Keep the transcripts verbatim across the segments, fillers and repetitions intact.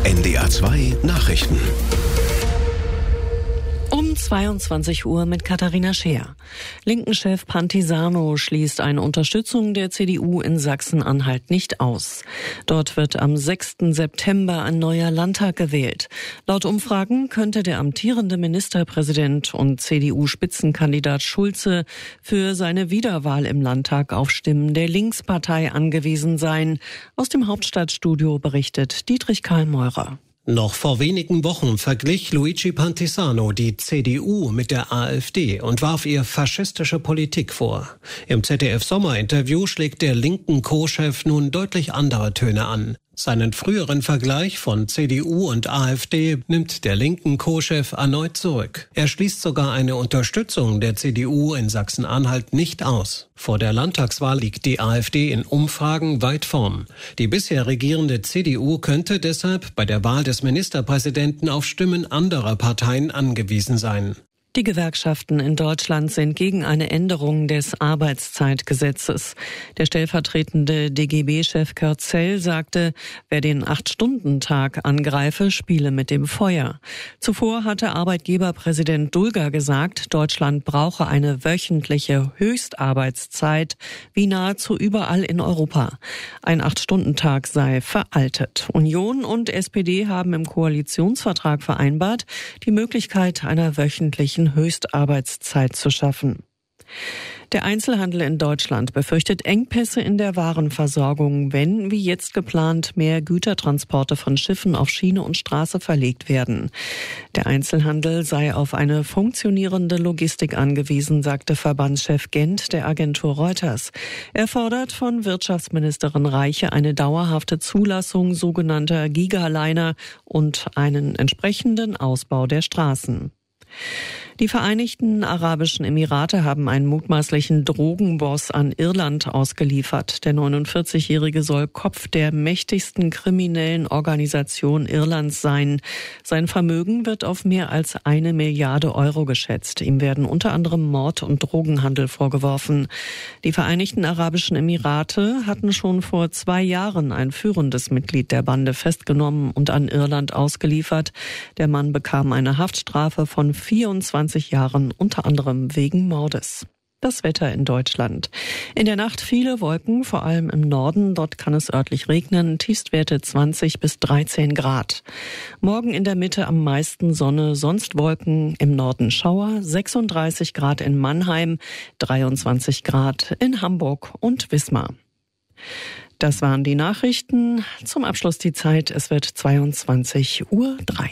N D R zwei Nachrichten. Um zweiundzwanzig Uhr mit Katharina Scheer. Linken-Chef Pantisano schließt eine Unterstützung der C D U in Sachsen-Anhalt nicht aus. Dort wird am sechsten September ein neuer Landtag gewählt. Laut Umfragen könnte der amtierende Ministerpräsident und C D U-Spitzenkandidat Schulze für seine Wiederwahl im Landtag auf Stimmen der Linkspartei angewiesen sein. Aus dem Hauptstadtstudio berichtet Dietrich Karl Meurer. Noch vor wenigen Wochen verglich Luigi Pantisano die C D U mit der AfD und warf ihr faschistische Politik vor. Im Z D F-Sommerinterview schlägt der linken Co-Chef nun deutlich andere Töne an. Seinen früheren Vergleich von C D U und AfD nimmt der linken Co-Chef erneut zurück. Er schließt sogar eine Unterstützung der C D U in Sachsen-Anhalt nicht aus. Vor der Landtagswahl liegt die AfD in Umfragen weit vorn. Die bisher regierende C D U könnte deshalb bei der Wahl des Ministerpräsidenten auf Stimmen anderer Parteien angewiesen sein. Die Gewerkschaften in Deutschland sind gegen eine Änderung des Arbeitszeitgesetzes. Der stellvertretende D G B-Chef Kurt Zell sagte, wer den Acht-Stunden-Tag angreife, spiele mit dem Feuer. Zuvor hatte Arbeitgeberpräsident Dulger gesagt, Deutschland brauche eine wöchentliche Höchstarbeitszeit, wie nahezu überall in Europa. Ein Acht-Stunden-Tag sei veraltet. Union und S P D haben im Koalitionsvertrag vereinbart, die Möglichkeit einer wöchentlichen Höchstarbeitszeit zu schaffen. Der Einzelhandel in Deutschland befürchtet Engpässe in der Warenversorgung, wenn, wie jetzt geplant, mehr Gütertransporte von Schiffen auf Schiene und Straße verlegt werden. Der Einzelhandel sei auf eine funktionierende Logistik angewiesen, sagte Verbandschef Gent der Agentur Reuters. Er fordert von Wirtschaftsministerin Reiche eine dauerhafte Zulassung sogenannter Gigaliner und einen entsprechenden Ausbau der Straßen. Die Vereinigten Arabischen Emirate haben einen mutmaßlichen Drogenboss an Irland ausgeliefert. Der neunundvierzigjährige soll Kopf der mächtigsten kriminellen Organisation Irlands sein. Sein Vermögen wird auf mehr als eine Milliarde Euro geschätzt. Ihm werden unter anderem Mord und Drogenhandel vorgeworfen. Die Vereinigten Arabischen Emirate hatten schon vor zwei Jahren ein führendes Mitglied der Bande festgenommen und an Irland ausgeliefert. Der Mann bekam eine Haftstrafe von vierundzwanzig Jahren, unter anderem wegen Mordes. Das Wetter in Deutschland. In der Nacht viele Wolken, vor allem im Norden. Dort kann es örtlich regnen. Tiefstwerte zwanzig bis dreizehn Grad. Morgen in der Mitte am meisten Sonne, sonst Wolken. Im Norden Schauer. sechsunddreißig Grad in Mannheim, dreiundzwanzig Grad in Hamburg und Wismar. Das waren die Nachrichten. Zum Abschluss die Zeit. Es wird zweiundzwanzig Uhr drei.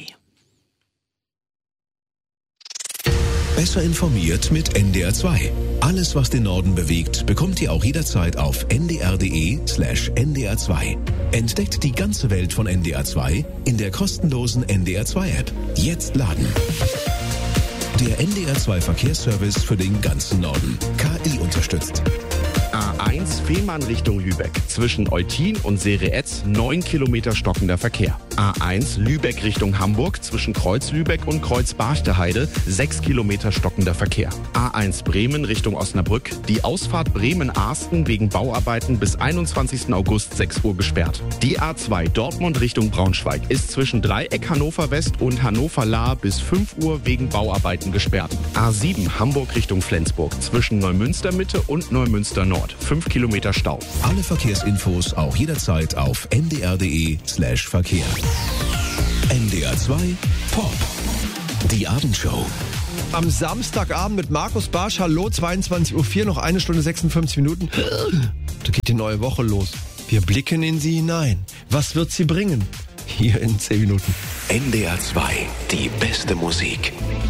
Besser informiert mit N D R zwei. Alles, was den Norden bewegt, bekommt ihr auch jederzeit auf n d r punkt d e slash n d r zwei. Entdeckt die ganze Welt von N D R zwei in der kostenlosen N D R zwei App. Jetzt laden. Der N D R zwei Verkehrsservice für den ganzen Norden. K I unterstützt. A eins Fehmarn Richtung Lübeck. Zwischen Eutin und Sereetz neun Kilometer stockender Verkehr. A eins Lübeck Richtung Hamburg. Zwischen Kreuz Lübeck und Kreuz Barchteheide sechs Kilometer stockender Verkehr. A eins Bremen Richtung Osnabrück. Die Ausfahrt Bremen-Arsten wegen Bauarbeiten bis einundzwanzigsten August sechs Uhr gesperrt. Die A zwei Dortmund Richtung Braunschweig ist zwischen Dreieck Hannover West und Hannover Lahr bis fünf Uhr wegen Bauarbeiten gesperrt. A sieben Hamburg Richtung Flensburg. Zwischen Neumünster Mitte und Neumünster Nord. fünf Kilometer Stau. Alle Verkehrsinfos auch jederzeit auf n d r punkt d e slash Verkehr. N D R zwei Pop. Die Abendshow. Am Samstagabend mit Markus Barsch. Hallo, zweiundzwanzig Uhr vier, noch eine Stunde sechsundfünfzig Minuten. Da geht die neue Woche los. Wir blicken in sie hinein. Was wird sie bringen? Hier in zehn Minuten. N D R zwei, die beste Musik.